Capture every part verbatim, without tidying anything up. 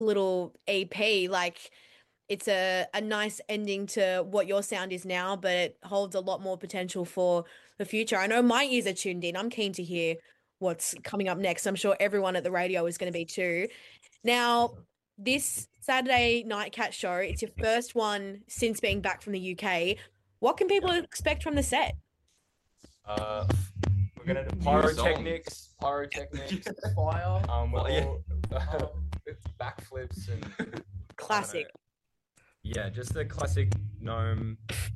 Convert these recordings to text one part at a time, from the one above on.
little E P. Like it's a, a nice ending to what your sound is now, but it holds a lot more potential for the future. I know my ears are tuned in. I'm keen to hear what's coming up next. I'm sure everyone at the radio is going to be too. Now, this Saturday Night Cat show, it's your first one since being back from the U K. What can people expect from the set? Uh, we're gonna do New pyrotechnics, pyrotechnics, Fire. um, we're Well, yeah. all with backflips and I don't Classic. know. Yeah, just the classic gnome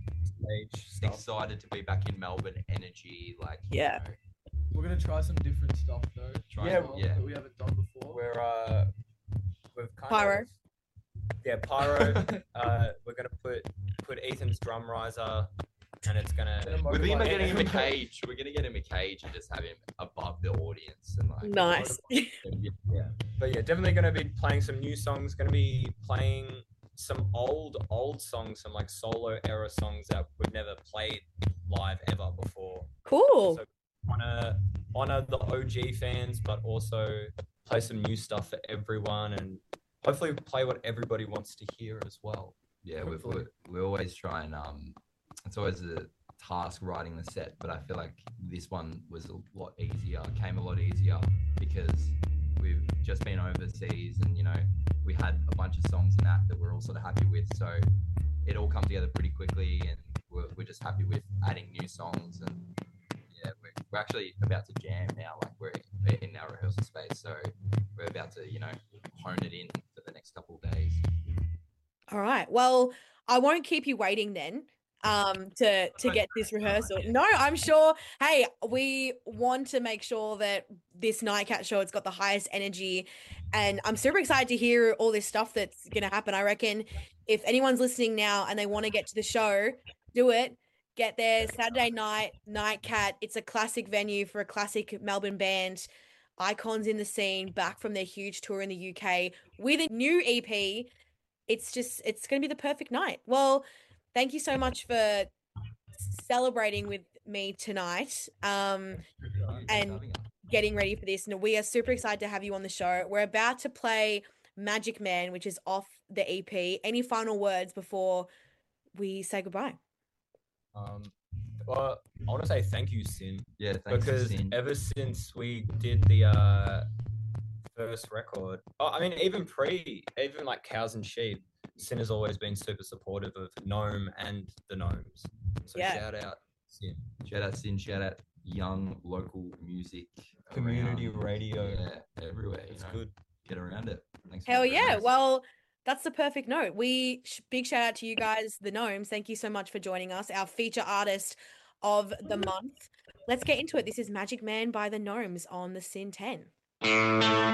stage stuff. Excited to be back in Melbourne energy, like you Yeah. know, We're gonna try some different stuff though. try Yeah, as well, yeah. that we haven't done before. We're uh, we've kind Pyro. of yeah, pyro. uh, we're gonna put put Ethan's drum riser, and it's gonna. We're We're thinking about motivate- getting him a cage. We're gonna get him a cage and just have him above the audience and like Nice. Yeah. But yeah, definitely gonna be playing some new songs. Gonna be playing some old old songs, some like solo era songs that we've never played live ever before. Cool. So honor honor the O G fans, but also play some new stuff for everyone, and hopefully play what everybody wants to hear as well. Yeah, we Hopefully. we we always try and um, it's always a task writing the set, but I feel like this one was a lot easier, came a lot easier because we've just been overseas and you know we had a bunch of songs and that that we're all sort of happy with, so it all come together pretty quickly, and we're we're just happy with adding new songs and yeah, we're we're actually about to jam now, like we're in our rehearsal space, so we're about to you know hone it in for the next couple of days. All right. Well, I won't keep you waiting then um to to get this rehearsal. No, I'm sure. Hey, we want to make sure that this Nightcat show it's got the highest energy, and I'm super excited to hear all this stuff that's going to happen. I reckon if anyone's listening now and they want to get to the show, do it. Get there Saturday night, Nightcat. It's a classic venue for a classic Melbourne band. Icons in the scene, back from their huge tour in the U K with a new E P. It's just, it's going to be the perfect night. Well, thank you so much for celebrating with me tonight um, and getting ready for this. And we are super excited to have you on the show. We're about to play Magic Man, which is off the E P. Any final words before we say goodbye? Um, well, I want to say thank you, Sin, Yeah, thanks because Sin. ever since we did the uh, first record, oh, I mean, even pre, even like Cows and Sheep, Sin has always been super supportive of Gnome and the Gnomes. So Yeah. shout out Sin. Shout out Sin, shout out young local music Community around. radio. Yeah, everywhere. You It's know, good. get around it. Thanks for Hell having yeah. us. Well, that's the perfect note. We sh- big shout out to you guys, the Gnomes. Thank you so much for joining us, our feature artist of the month. Let's get into it. This is Magic Man by the Gnomes on the Sin ten.